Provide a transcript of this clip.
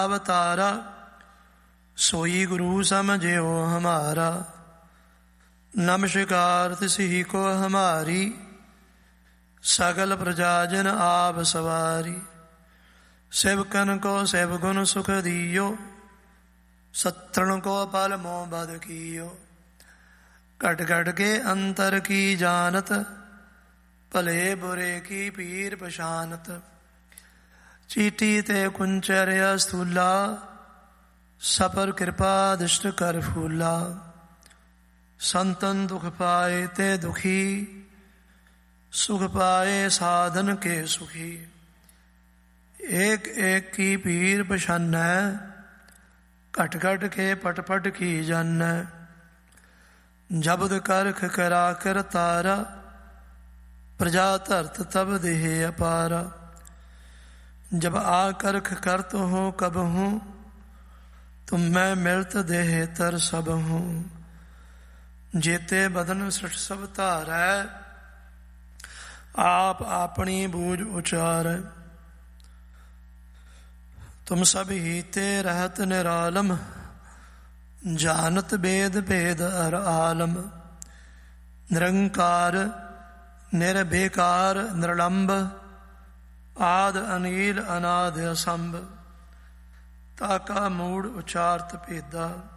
अवतारा सोई गुरु समझियो हमारा। नमस्कार तिसही को हमारी सकल प्रजाजन आप सवारी। सेवकन को सेव गुण सुख दियो सत्रण को पल मोह बद कियो। घट घट के अंतर की जानत भले बुरे की पीर पशानत। चीटी ते कुंचर्य स्थूला सपर कृपा दिष्ट कर फूला। संतन दुख पाए ते दुखी सुख पाए साधन के सुखी। एक एक की पीर पछान घट घट के पट पट की जन। जबद करख करा कर तारा प्रजा धरत तब देह अपारा। जब आकरख करत हो कब हूँ तुम मैं मिलत देह तर सब हूँ। जेते बदन सृष्ट सब धारै आप अपनी बूझ उचार। तुम सब ही ते रहत निरालम जानत वेद भेद हर आलम। निरंकार निर्भेकार निर्लंब आद अनील अनाद असंभ। ताका मूड उचारत भेदा